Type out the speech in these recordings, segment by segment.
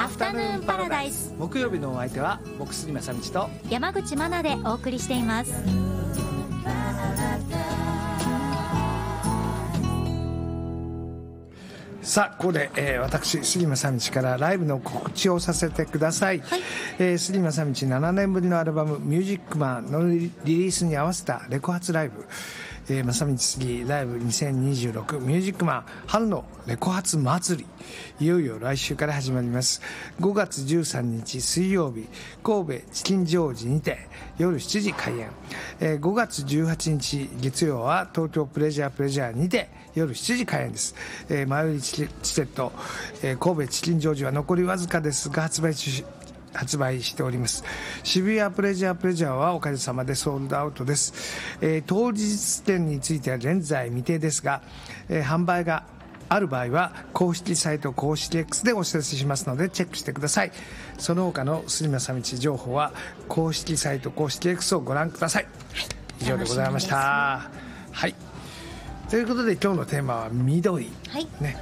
アフタヌーンパラダイス。 木曜日のお相手は僕杉正道と山口真奈でお送りしています。 さあここで、私杉正道からライブの告知をさせてください、はい。杉正道7年ぶりのアルバムミュージックマンのリリースに合わせたレコ発ライブ、正道杉ライブ2026ミュージックマン春のレコ発祭り、いよいよ来週から始まります。5月13日水曜日、神戸チキンジョージにて夜7時開演。5月18日月曜は東京プレジャーにて夜7時開演です。前売りチケット、神戸チキンジョージは残りわずかですが発売しております。渋谷プレジャーはおかげさまでソールドアウトです。当日券については現在未定ですが、販売がある場合は公式サイト公式 X でお知らせしますのでチェックしてください。その他の杉正道情報は公式サイト公式 X をご覧ください。以上でございました。はい。ということで今日のテーマは緑、 はいね。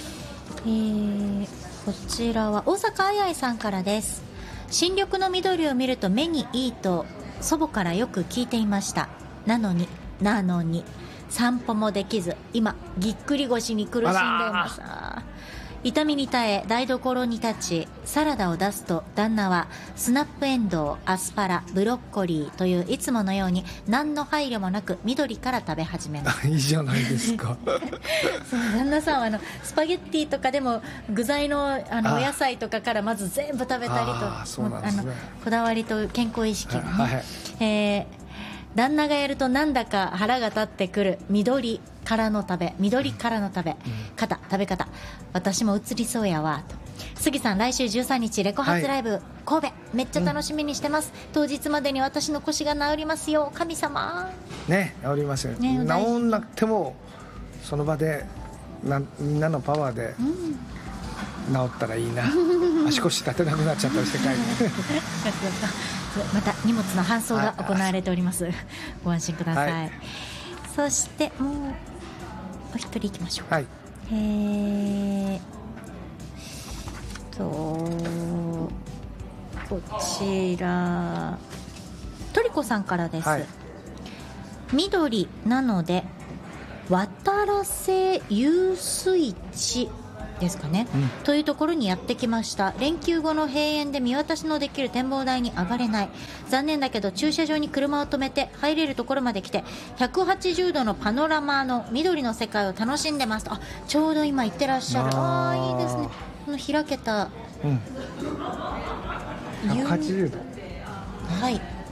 こちらは大阪あやいさんからです。新緑の緑を見ると目にいいと祖母からよく聞いていました。なのに散歩もできず今ぎっくり腰に苦しんでいます。痛みに耐え台所に立ちサラダを出すと旦那はスナップエンドウ、アスパラ、ブロッコリーといういつものように何の配慮もなく緑から食べ始めます。 いいじゃないですか。 その旦那さんはスパゲッティとかでも具材の、お野菜とかからまず全部食べたりと、 そうなんですね。 こだわりと健康意識がね、旦那がやるとなんだか腹が立ってくる緑からの食べ食べ方、私も移りそうやわと。杉さん来週13日レコ発ライブ、神戸めっちゃ楽しみにしてます、当日までに私の腰が治りますよ神様ね。治りますよ、 ね、 治んなくてもその場でみんなのパワーで治ったらいいな。足腰立てなくなっちゃったりして帰るまた荷物の搬送が行われております、ご安心ください、はい。そしてもうお一人いきましょう。 はい。こちらトリコさんからです、はい。緑なので渡良瀬遊水地ですかね、というところにやってきました。連休後の閉園で見渡しのできる展望台に上がれない。残念だけど駐車場に車を止めて入れるところまで来て180度のパノラマの緑の世界を楽しんでます。ちょうど今行ってらっしゃる。いいですね。この開けた、 180度、 はい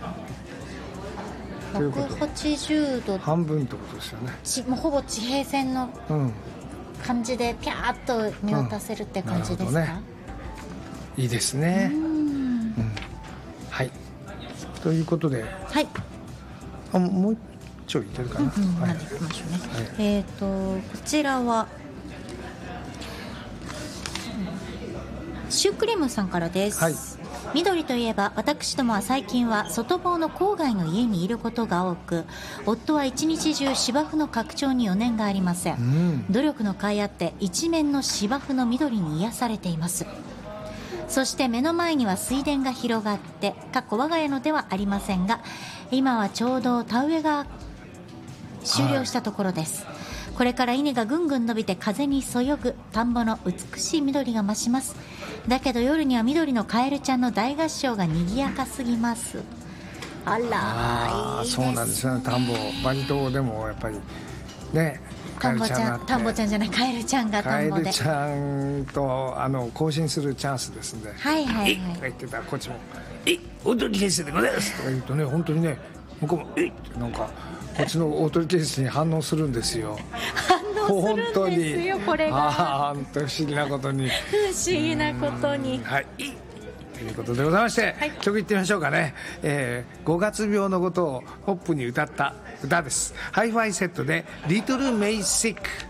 、180度半分ってことですよね。 もうほぼ地平線の感じでピャーっと見渡せるって感じですか、ね、 いいですね。はい。ということで、 はい、 もうちょいいけるかな。 はい、行きましょうね。こちらはシュークリームさんからです、はい。緑といえば私どもは最近は外房の郊外の家にいることが多く、夫は一日中芝生の拡張に余念がありません、努力の甲斐あって一面の芝生の緑に癒されています。そして目の前には水田が広がって、我が家のではありませんが今はちょうど田植えが終了したところです、はい。これから稲がぐんぐん伸びて風にそよぐ田んぼの美しい緑が増します。だけど夜には緑のカエルちゃんの大合唱が賑やかすぎます。あら、いいですね。そうなんですよね。 田んぼバリ島でもやっぱりね、 田んぼちゃんじゃない、カエルちゃんが田んぼで、 カエルちゃんと交信するチャンスですんで、 はいはいはい、 とか言ってたらこっちも踊りケースでございますとか言うとね、本当にね向こうもってなんかこっちの踊りケースに反応するんですよ。 反応するんですよ、これが。 本当不思議なことに。 不思議なことに。 はい。ということでございまして、はい、曲いってみましょうかね。5月病のことをポップに歌った歌です。ハイファイセットでリトルメイシック。